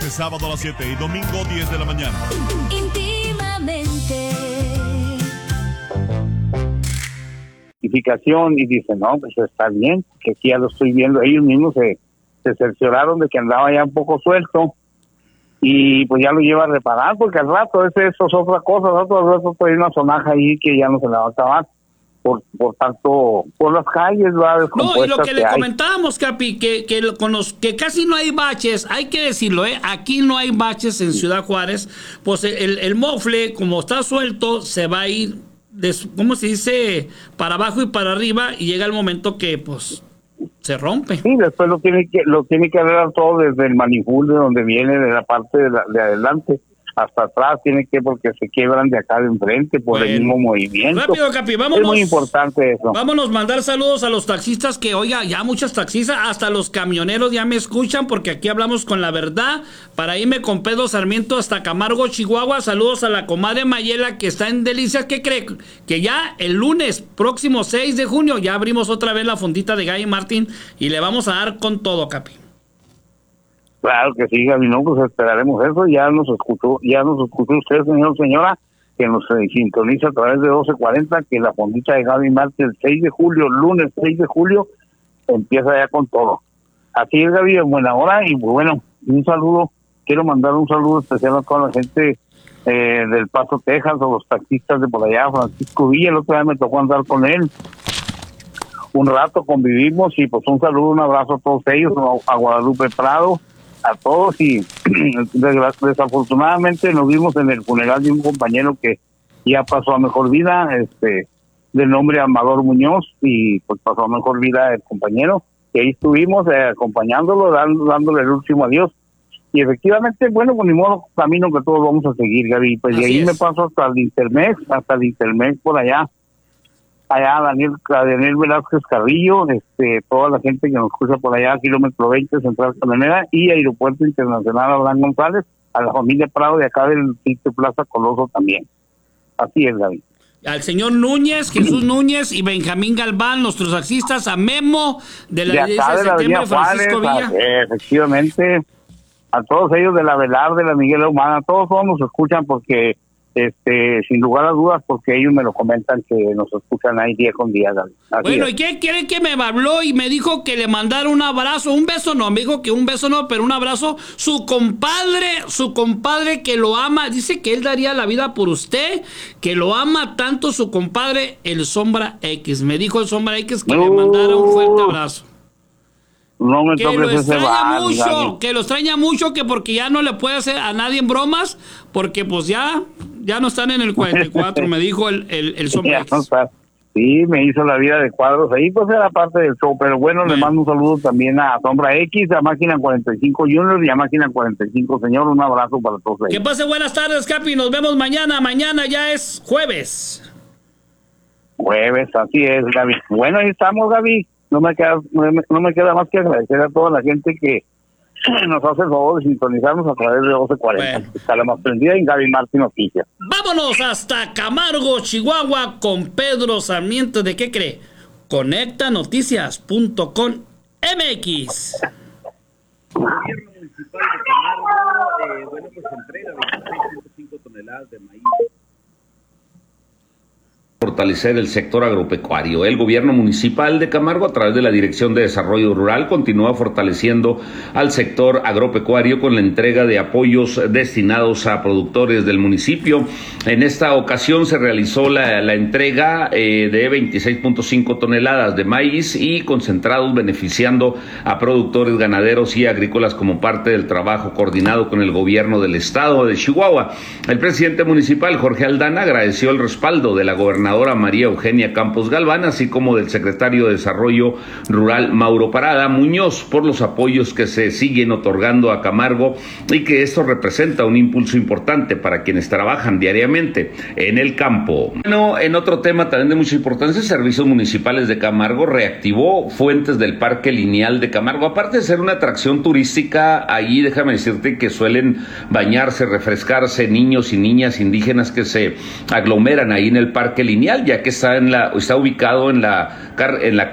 sábado a las 7 y domingo 10 de la mañana. Íntimamente. Y dice, no, pues está bien, que aquí ya lo estoy viendo. Ellos mismos se cercioraron de que andaba ya un poco suelto y pues ya lo lleva a reparar, porque al rato eso es otra cosa, al rato hay una sonaja ahí que ya no se la va a acabar. Por tanto, por las calles va descompuesta. No, y lo que le comentábamos, Capi, que casi no hay baches, hay que decirlo, aquí no hay baches en Ciudad Juárez, pues el mofle, como está suelto, se va a ir, ¿cómo se dice? Para abajo y para arriba, y llega el momento que, pues, se rompe. Sí, después lo tiene que arreglar todo desde el manifold de donde viene, de la parte de adelante hasta atrás, porque se quiebran de acá de enfrente por el mismo movimiento. Rápido, Capi, vámonos. Es muy importante eso. Vámonos, mandar saludos a los taxistas, que oiga, ya muchos taxistas, hasta los camioneros ya me escuchan, porque aquí hablamos con la verdad, para irme con Pedro Sarmiento hasta Camargo, Chihuahua. Saludos a la comadre Mayela, que está en Delicias, que cree que ya el lunes próximo 6 de junio ya abrimos otra vez la fondita de Guy Martin y le vamos a dar con todo, Capi. Claro que sí, Gaby, no, pues esperaremos eso. Ya nos escuchó usted, señor, señora, que nos sintoniza a través de 1240, que la fondita de Gaby Martín el 6 de julio, lunes 6 de julio, empieza ya con todo. Así es, Gaby, en buena hora. Y bueno, un saludo, quiero mandar un saludo especial a toda la gente del Paso, Texas, o los taxistas de por allá. Francisco Villa, el otro día me tocó andar con él un rato, convivimos, y pues un saludo, un abrazo a todos ellos, a Guadalupe Prado, a todos. Y desafortunadamente nos vimos en el funeral de un compañero que ya pasó a mejor vida, de nombre Amador Muñoz, y pues pasó a mejor vida el compañero, y ahí estuvimos acompañándolo, dándole el último adiós. Y efectivamente, bueno, pues ni modo, camino que todos vamos a seguir, Gaby. Pues de ahí me paso hasta el Intermex por allá Daniel Velázquez Carrillo, toda la gente que nos escucha por allá, kilómetro 20, Central Camionera, y Aeropuerto Internacional Abraham González, a la familia Prado de acá del sitio Plaza Coloso también. Así es, Gaby. Al señor Núñez, Jesús Núñez y Benjamín Galván, nuestros taxistas, a Memo de la Iglesia de Septiembre, Francisco Villa. Efectivamente, a todos ellos de la Velar, de la Miguel Humana, todos nos escuchan porque sin lugar a dudas, porque ellos me lo comentan, que nos escuchan ahí día con día. Bueno, ¿y qué quiere que me habló y me dijo que le mandara un abrazo? Un beso no, me dijo que un beso no, pero un abrazo. Su compadre que lo ama, dice que él daría la vida por usted, que lo ama tanto su compadre, el Sombra X. Me dijo el Sombra X que le mandara un fuerte abrazo. No me que lo toques ese extraña mucho, que lo extraña mucho, que porque ya no le puede hacer a nadie en bromas, porque pues ya no están en el 44, me dijo el Sombra X. Sí, me hizo la vida de cuadros ahí, pues era parte del show, pero bueno, le mando un saludo también a Sombra X, a Máquina 45 Junior y a Máquina 45, señor, un abrazo para todos ellos. Que pase buenas tardes, Capi, nos vemos mañana ya es jueves. Así es, Gaby. Bueno, ahí estamos, Gaby. No me queda más que agradecer a toda la gente que nos hace el favor de sintonizarnos a través de 1240. Bueno. Está la más prendida en Gaby Martín Noticias. Vámonos hasta Camargo, Chihuahua, con Pedro Sarmiento. ¿De qué cree? Conectanoticias.com MX. Gobierno municipal de Camargo, pues entrega 26.5 toneladas de maíz. Fortalecer el sector agropecuario. El gobierno municipal de Camargo, a través de la Dirección de Desarrollo Rural, continúa fortaleciendo al sector agropecuario con la entrega de apoyos destinados a productores del municipio. En esta ocasión se realizó la entrega de 26.5 toneladas de maíz y concentrados, beneficiando a productores ganaderos y agrícolas como parte del trabajo coordinado con el gobierno del estado de Chihuahua. El presidente municipal, Jorge Aldana, agradeció el respaldo de la gobernadora María Eugenia Campos Galván, así como del secretario de Desarrollo Rural Mauro Parada Muñoz, por los apoyos que se siguen otorgando a Camargo y que esto representa un impulso importante para quienes trabajan diariamente en el campo. Bueno, en otro tema también de mucha importancia, Servicios Municipales de Camargo reactivó fuentes del Parque Lineal de Camargo. Aparte de ser una atracción turística, ahí déjame decirte que suelen bañarse, refrescarse niños y niñas indígenas que se aglomeran ahí en el Parque Lineal, ya que está ubicado en la